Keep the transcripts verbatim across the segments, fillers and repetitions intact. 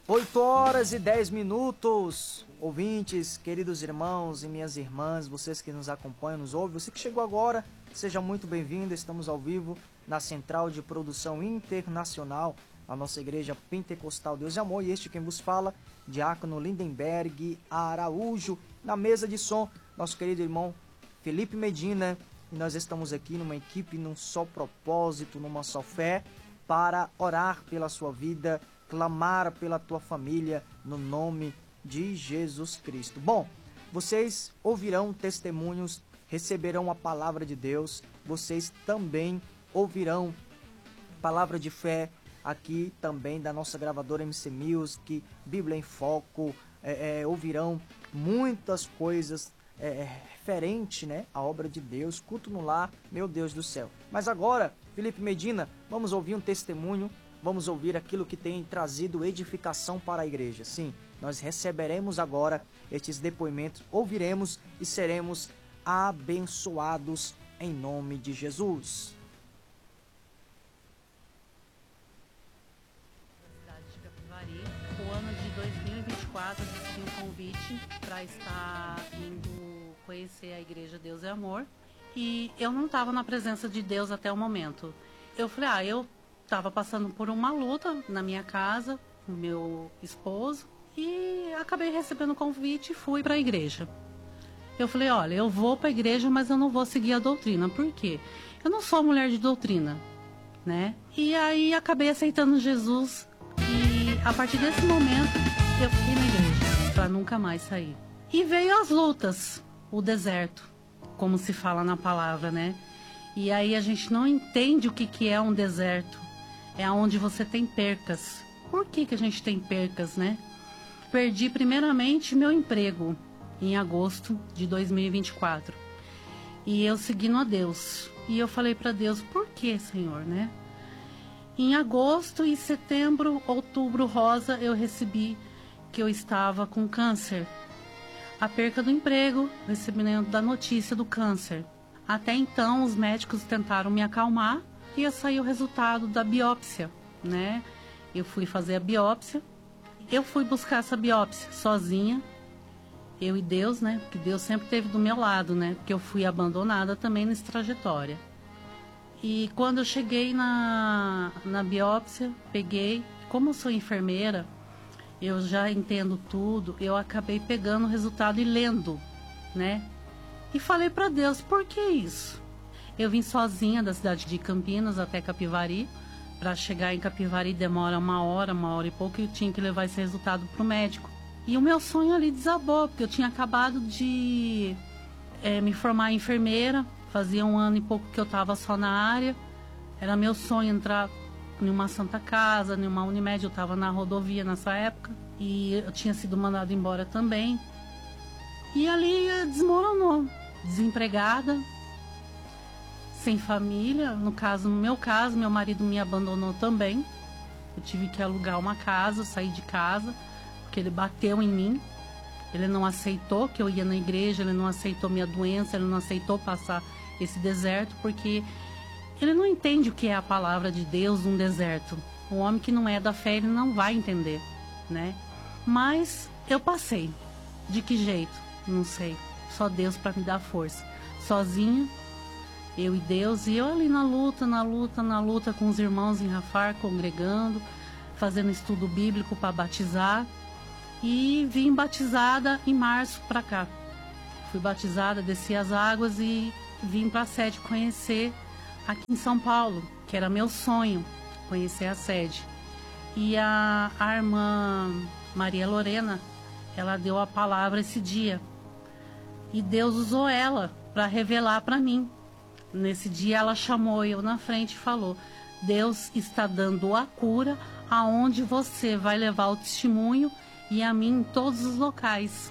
oito horas e dez minutos, ouvintes, queridos irmãos e minhas irmãs, vocês que nos acompanham, nos ouvem, você que chegou agora, seja muito bem-vindo. Estamos ao vivo na Central de Produção Internacional, a nossa Igreja Pentecostal Deus e Amor, e este quem vos fala, Diácono Lindenberg Araújo, na mesa de som, nosso querido irmão Felipe Medina, e nós estamos aqui numa equipe, num só propósito, numa só fé, para orar pela sua vida, clamar pela tua família, no nome de Jesus Cristo. Bom, vocês ouvirão testemunhos, receberão a palavra de Deus, vocês também ouvirão palavra de fé aqui também da nossa gravadora M C Music, Bíblia em Foco, é, é, ouvirão muitas coisas é, referente, né, à obra de Deus, culto no lar, meu Deus do céu. Mas agora, Felipe Medina, vamos ouvir um testemunho. Vamos ouvir aquilo que tem trazido edificação para a igreja. Sim, nós receberemos agora estes depoimentos, ouviremos e seremos abençoados em nome de Jesus. Cidade de Capivari, o ano de dois mil e vinte e quatro eu recebi um convite para estar indo conhecer a Igreja Deus é Amor. E eu não estava na presença de Deus até o momento. Eu falei, ah, eu estava passando por uma luta na minha casa, com meu esposo, e acabei recebendo o convite e fui para a igreja. Eu falei, olha, eu vou para a igreja, mas eu não vou seguir a doutrina. Por quê? Eu não sou mulher de doutrina, né? E aí acabei aceitando Jesus e a partir desse momento eu fiquei na igreja, para nunca mais sair. E veio as lutas, o deserto, como se fala na palavra, né? E aí a gente não entende o que, que é um deserto. É onde você tem percas. Por que, que a gente tem percas, né? Perdi primeiramente meu emprego em agosto de dois mil e vinte e quatro. E eu seguindo a Deus. E eu falei para Deus, por que, Senhor, né? Em agosto e setembro, outubro rosa, eu recebi que eu estava com câncer. A perca do emprego, recebendo da notícia do câncer. Até então, os médicos tentaram me acalmar. Ia sair o resultado da biópsia, né? Eu fui fazer a biópsia. Eu fui buscar essa biópsia sozinha. Eu e Deus, né? Porque Deus sempre esteve do meu lado, né? Porque eu fui abandonada também nessa trajetória. E quando eu cheguei na, na biópsia, peguei. Como eu sou enfermeira, eu já entendo tudo. Eu acabei pegando o resultado e lendo, né? E falei para Deus, por que isso? Eu vim sozinha da cidade de Campinas até Capivari. Para chegar em Capivari demora uma hora, uma hora e pouco, e eu tinha que levar esse resultado para o médico. E o meu sonho ali desabou, porque eu tinha acabado de é, me formar enfermeira. Fazia um ano e pouco que eu estava só na área. Era meu sonho entrar em uma Santa Casa, em uma Unimed. Eu estava na rodovia nessa época. E eu tinha sido mandada embora também. E ali desmoronou. Desempregada. Sem família, no caso, no meu caso, meu marido me abandonou também. Eu tive que alugar uma casa, sair de casa, porque ele bateu em mim. Ele não aceitou que eu ia na igreja, ele não aceitou minha doença, ele não aceitou passar esse deserto, porque ele não entende o que é a palavra de Deus, um deserto. O homem que não é da fé, ele não vai entender, né? Mas eu passei. De que jeito? Não sei. Só Deus para me dar força. Sozinha, eu e Deus, e eu ali na luta, na luta, na luta com os irmãos em Rafar, congregando, fazendo estudo bíblico para batizar. E vim batizada em março para cá. Fui batizada, desci as águas e vim para a sede conhecer aqui em São Paulo, que era meu sonho, conhecer a sede. E a, a irmã Maria Lorena, ela deu a palavra esse dia. E Deus usou ela para revelar para mim. Nesse dia ela chamou eu na frente e falou: Deus está dando a cura aonde você vai levar o testemunho e a mim em todos os locais.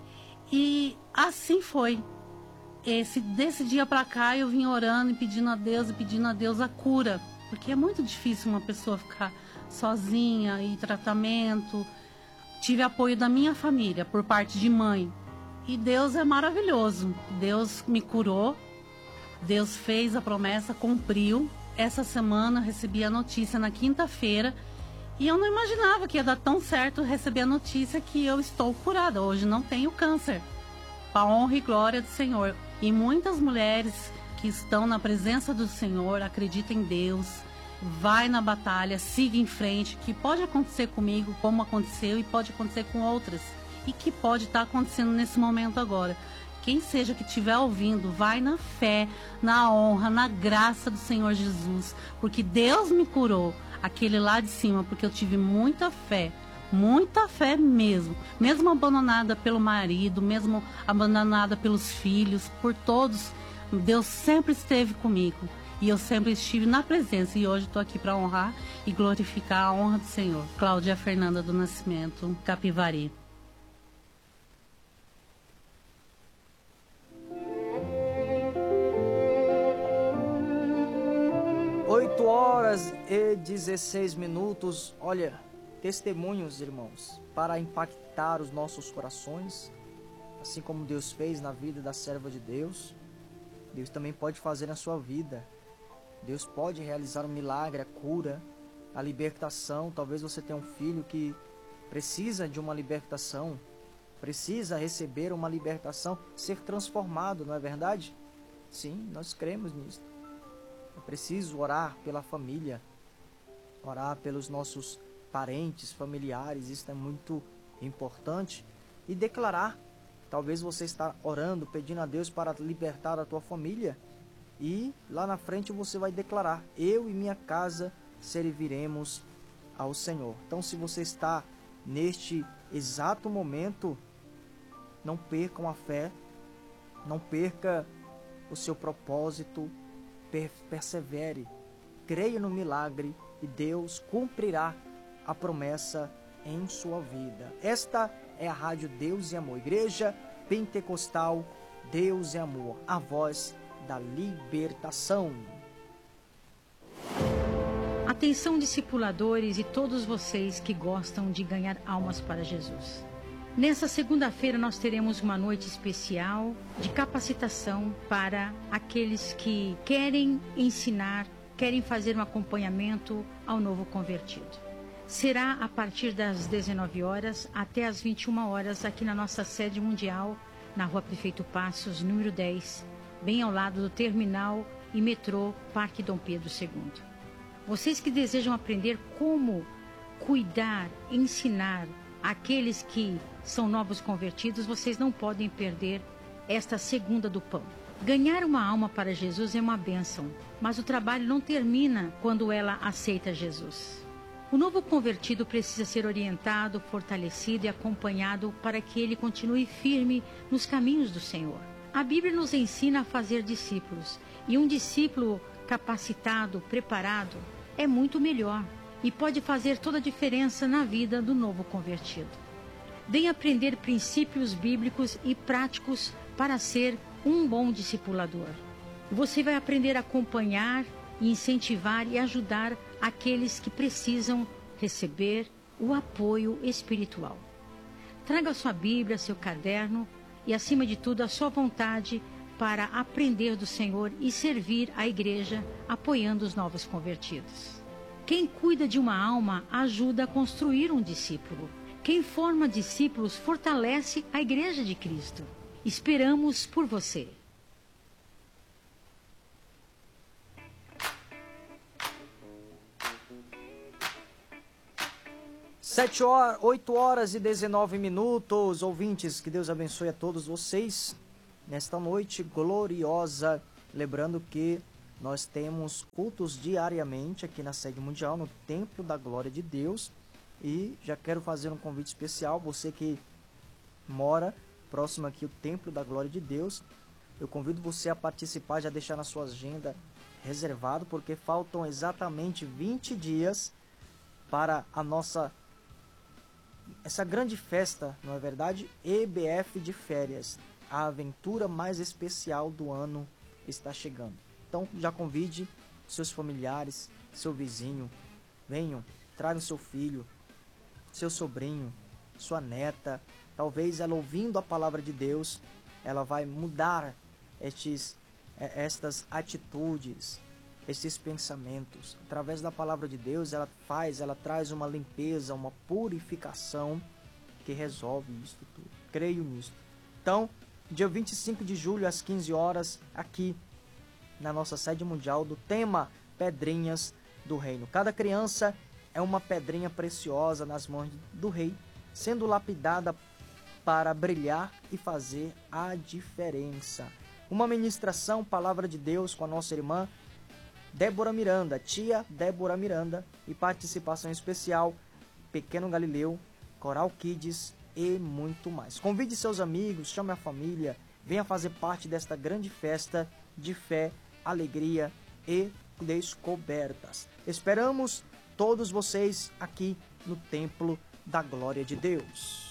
E assim foi. Esse, desse dia para cá eu vim orando e pedindo a Deus e pedindo a Deus a cura. Porque é muito difícil uma pessoa ficar sozinha e tratamento. Tive apoio da minha família por parte de mãe. E Deus é maravilhoso. Deus me curou. Deus fez a promessa, cumpriu. Essa semana recebi a notícia na quinta-feira E eu não imaginava que ia dar tão certo receber a notícia que eu estou curada. Hoje não tenho câncer. A honra e glória do Senhor. E muitas mulheres que estão na presença do Senhor, acreditam em Deus, vai na batalha, siga em frente, que pode acontecer comigo, como aconteceu, e pode acontecer com outras. E que pode estar acontecendo nesse momento agora. Quem seja que estiver ouvindo, vai na fé, na honra, na graça do Senhor Jesus. Porque Deus me curou, aquele lá de cima, porque eu tive muita fé. Muita fé mesmo. Mesmo abandonada pelo marido, mesmo abandonada pelos filhos, por todos, Deus sempre esteve comigo. E eu sempre estive na presença. E hoje estou aqui para honrar e glorificar a honra do Senhor. Cláudia Fernanda do Nascimento, Capivari. oito horas e dezesseis minutos. Olha, testemunhos, irmãos, para impactar os nossos corações, assim como Deus fez na vida da serva de Deus, Deus também pode fazer na sua vida. Deus pode realizar um milagre, a cura, a libertação. Talvez você tenha um filho que precisa de uma libertação, precisa receber uma libertação, ser transformado, não é verdade? Sim, nós cremos nisso. É preciso orar pela família, orar pelos nossos parentes, familiares, isso é muito importante. E declarar, talvez você está orando, pedindo a Deus para libertar a tua família, e lá na frente você vai declarar: eu e minha casa serviremos ao Senhor. Então, se você está neste exato momento, não percam a fé, não perca o seu propósito, per persevere, creia no milagre e Deus cumprirá a promessa em sua vida. Esta é a Rádio Deus e Amor, Igreja Pentecostal Deus e Amor, a voz da libertação. Atenção, discipuladores e todos vocês que gostam de ganhar almas para Jesus. Nessa segunda-feira nós teremos uma noite especial de capacitação para aqueles que querem ensinar, querem fazer um acompanhamento ao novo convertido. Será a partir das dezenove horas até as vinte e uma horas aqui na nossa sede mundial, na Rua Prefeito Passos, número dez, bem ao lado do terminal e metrô Parque Dom Pedro segundo. Vocês que desejam aprender como cuidar, ensinar aqueles que são novos convertidos, vocês não podem perder esta segunda do pão. Ganhar uma alma para Jesus é uma bênção, mas o trabalho não termina quando ela aceita Jesus. O novo convertido precisa ser orientado, fortalecido e acompanhado para que ele continue firme nos caminhos do Senhor. A Bíblia nos ensina a fazer discípulos, e um discípulo capacitado, preparado, é muito melhor e pode fazer toda a diferença na vida do novo convertido. Vem aprender princípios bíblicos e práticos para ser um bom discipulador. Você vai aprender a acompanhar, incentivar e ajudar aqueles que precisam receber o apoio espiritual. Traga sua Bíblia, seu caderno e, acima de tudo, a sua vontade para aprender do Senhor e servir a igreja apoiando os novos convertidos. Quem cuida de uma alma ajuda a construir um discípulo. Quem forma discípulos fortalece a igreja de Cristo. Esperamos por você. Sete horas, oito horas e dezenove minutos, ouvintes, que Deus abençoe a todos vocês nesta noite gloriosa. Lembrando que nós temos cultos diariamente aqui na sede mundial, no Templo da Glória de Deus. E já quero fazer um convite especial, você que mora próximo aqui ao Templo da Glória de Deus, eu convido você a participar, já deixar na sua agenda reservado, porque faltam exatamente vinte dias para a nossa essa grande festa, não é verdade? E B F de férias, a aventura mais especial do ano está chegando. Então já convide seus familiares, seu vizinho, venham, tragam seu filho, seu sobrinho, sua neta. Talvez ela, ouvindo a palavra de Deus, ela vai mudar estes, estas atitudes esses pensamentos. Através da palavra de Deus, ela faz, ela traz uma limpeza, uma purificação que resolve isso tudo. Creio nisso. Então, dia vinte e cinco de julho, às quinze horas, aqui na nossa sede mundial, do tema Pedrinhas do Reino. Cada criança é uma pedrinha preciosa nas mãos do Rei, sendo lapidada para brilhar e fazer a diferença. Uma ministração, palavra de Deus, com a nossa irmã Débora Miranda, tia Débora Miranda, e participação especial, Pequeno Galileu, Coral Kids e muito mais. Convide seus amigos, chame a família, venha fazer parte desta grande festa de fé, alegria e descobertas. Esperamos todos vocês aqui no Templo da Glória de Deus.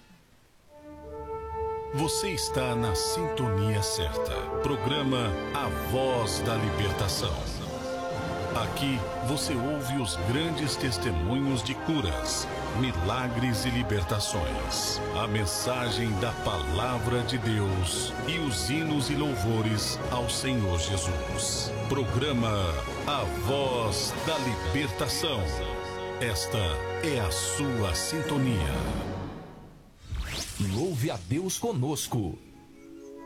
Você está na sintonia certa. Programa A Voz da Libertação. Aqui você ouve os grandes testemunhos de curas, milagres e libertações. A mensagem da Palavra de Deus e os hinos e louvores ao Senhor Jesus. Programa A Voz da Libertação. Esta é a sua sintonia. Louve a Deus conosco.